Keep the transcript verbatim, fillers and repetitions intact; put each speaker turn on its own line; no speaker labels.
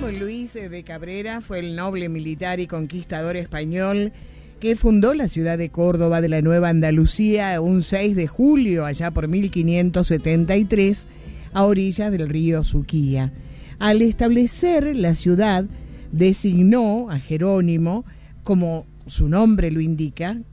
Jerónimo Luis de Cabrera fue el noble militar y conquistador español que fundó la ciudad de Córdoba de la Nueva Andalucía un seis de julio, allá por mil quinientos setenta y tres, a orillas del río Suquía. Al establecer la ciudad, designó a Jerónimo, como su nombre lo indica,